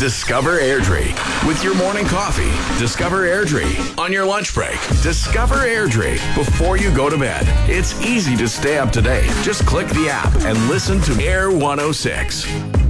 Discover Airdrie. With your morning coffee, discover Airdrie. On your lunch break, discover Airdrie. Before you go to bed, it's easy to stay up to date. Just click the app and listen to Air 106.